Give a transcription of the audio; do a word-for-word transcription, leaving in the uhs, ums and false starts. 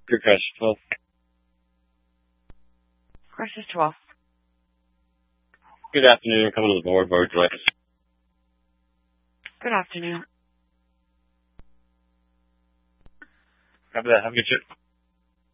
Good crash twelve. Crisis twelve. Good afternoon. Coming to the board, board delay. Good afternoon. Copy that. Have a good trip.